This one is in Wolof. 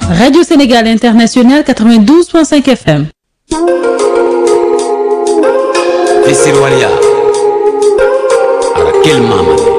Radio Sénégal International 92.5 FM. Fissir Walia. Ala quel mama.